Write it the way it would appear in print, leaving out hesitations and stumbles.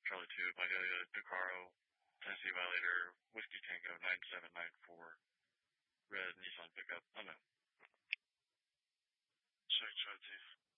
Charlie 2, Vidalia, Decaro, Tennessee Violator, Whiskey Tango, 9794, red Nissan pickup, unknown. Check, Charlie 2.